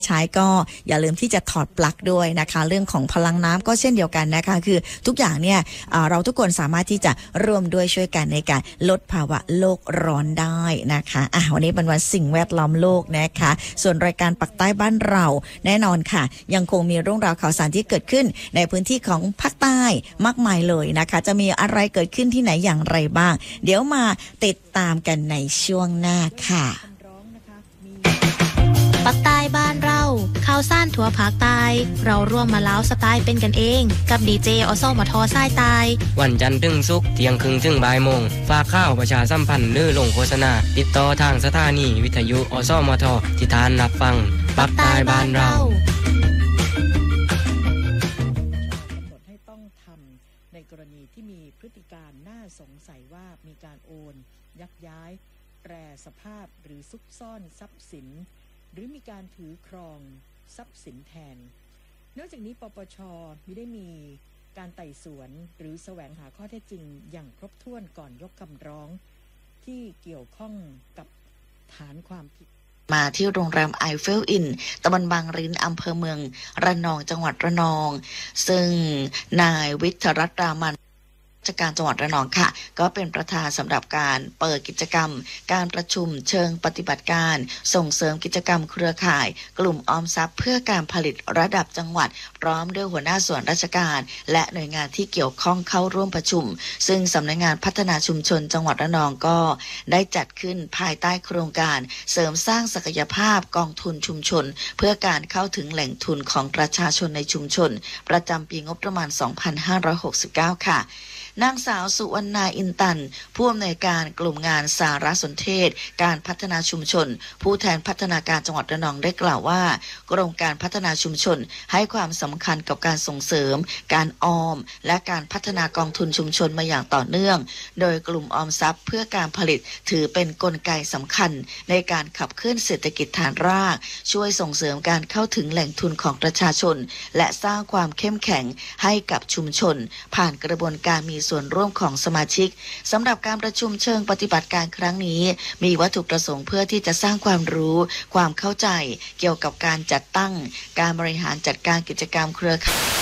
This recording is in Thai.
ใช้ก็อย่าลืมที่จะถอดปลั๊กด้วยนะคะเรื่องของพลังน้ำก็เช่นเดียวกันนะคะคือทุกอย่างเนี่ยเราทุกคนสามารถที่จะร่วมด้วยช่วยกันในการลดภาวะโลกร้อนได้นะคะวันนี้เป็นวันสิ่งแวดล้อมโลกนะคะส่วนรายการปักใต้บ้านเราแน่นอนค่ะยังคงมีเรื่องราวข่าวสารที่เกิดขึ้นในพื้นที่ของภาคใต้มากมายเลยนะคะจะมีอะไรเกิดขึ้นที่ไหนอย่างไรบ้างเดี๋ยวมาติดตามกันในช่วงหน้าค่ะปักใต้บ้านเราข่าวซ่านทั่วภาคใต้เราร่วมมาเล้าสไตล์เป็นกันเองกับดีเจอสมทสายใต้วันจันทร์ถึงศุกร์เที่ยงครึ่งถึงบ่ายโมงฝากข่าวประชาสัมพันธ์หรือลงโฆษณาติดต่อทางสถานีวิทยุอสมทที่ทานรับฟังปักใต้บ้านเราให้ต้องทำในกรณีที่มีพฤติการน่าสงสัยว่ามีการโอนยักย้ายแปรสภาพหรือซุกซ่อนทรัพย์สินหรือมีการถือครองทรัพย์สินแทนนอกจากนี้ปปช.มิได้มีการไต่สวนหรือแสวงหาข้อเท็จจริงอย่างครบถ้วนก่อนยกคำร้องที่เกี่ยวข้องกับฐานความผิดมาที่โรงแรมไอเฟลอินตำบลบางริ้นอำเภอเมืองระนองจังหวัดระนองซึ่งนายวิทยรัตน์รามันราชการจังหวัดระนองค่ะก็เป็นประธานสำหรับการเปิดกิจกรรมการประชุมเชิงปฏิบัติการส่งเสริมกิจกรรมเครือข่ายกลุ่มออมทรัพย์เพื่อการผลิตระดับจังหวัดพร้อมด้วยหัวหน้าส่วนราชการและหน่วยงานที่เกี่ยวข้องเข้าร่วมประชุมซึ่งสำนักงานพัฒนาชุมชนจังหวัดระนองก็ได้จัดขึ้นภายใต้โครงการเสริมสร้างศักยภาพกองทุนชุมชนเพื่อการเข้าถึงแหล่งทุนของประชาชนในชุมชนประจำปีงบประมาณ 2569 ค่ะนางสาวสุวรรณาอินตันผู้อำนวยการกลุ่มงานสารสนเทศการพัฒนาชุมชนผู้แทนพัฒนาการจังหวัดระนองได้กล่าวว่าโครงการพัฒนาชุมชนให้ความสำคัญกับการส่งเสริมการออมและการพัฒนากองทุนชุมชนมาอย่างต่อเนื่องโดยกลุ่มออมทรัพย์เพื่อการผลิตถือเป็นกลไกสำคัญในการขับเคลื่อนเศรษฐกิจฐานรากช่วยส่งเสริมการเข้าถึงแหล่งทุนของประชาชนและสร้างความเข้มแข็งให้กับชุมชนผ่านกระบวนการมีส่วนร่วมของสมาชิกสำหรับการประชุมเชิงปฏิบัติการครั้งนี้มีวัตถุประสงค์เพื่อที่จะสร้างความรู้ความเข้าใจเกี่ยวกับการจัดตั้งการบริหารจัดการกิจกรรมเครือข่าย